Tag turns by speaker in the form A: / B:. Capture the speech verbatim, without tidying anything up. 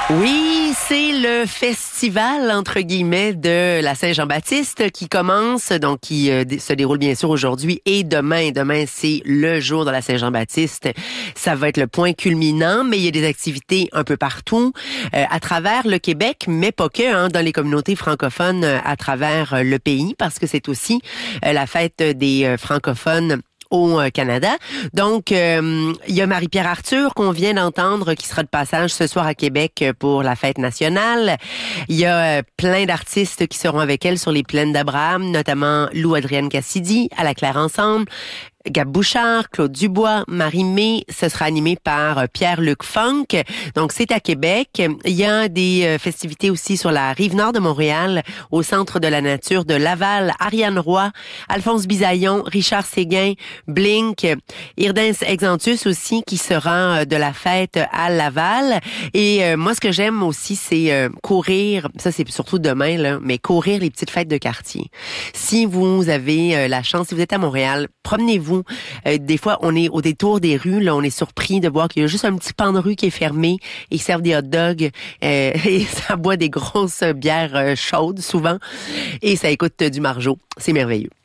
A: Oui, c'est le festival, entre guillemets, de la Saint-Jean-Baptiste qui commence, donc qui euh, se déroule bien sûr aujourd'hui et demain. Demain, c'est le jour de la Saint-Jean-Baptiste. Ça va être le point culminant, mais il y a des activités un peu partout, euh, à travers le Québec, mais pas que, hein, dans les communautés francophones euh, à travers euh, le pays, parce que c'est aussi euh, la fête des euh, francophones au Canada. Donc, euh, il y a Marie-Pierre Arthur qu'on vient d'entendre qui sera de passage ce soir à Québec pour la fête nationale. Il y a euh, plein d'artistes qui seront avec elle sur les plaines d'Abraham, notamment Lou-Adrienne Cassidy, à la Claire Ensemble, Gab Bouchard, Claude Dubois, Marie-Mé. Ce sera animé par Pierre-Luc Funk. Donc, c'est à Québec. Il y a des euh, festivités aussi sur la rive nord de Montréal, au Centre de la nature de Laval. Ariane Roy, Alphonse Bisaillon, Richard Séguin, Blink, Irdens Exantus aussi, qui sera euh, de la fête à Laval. Et euh, moi, ce que j'aime aussi, c'est euh, courir. Ça, c'est surtout demain, là, mais courir les petites fêtes de quartier. Si vous avez euh, la chance, si vous êtes à Montréal, promenez-vous. Euh, des fois, on est au détour des rues, là, on est surpris de voir qu'il y a juste un petit pan de rue qui est fermé. Ils servent des hot dogs euh, et ça boit des grosses bières euh, chaudes souvent et ça écoute du Marjo. C'est merveilleux.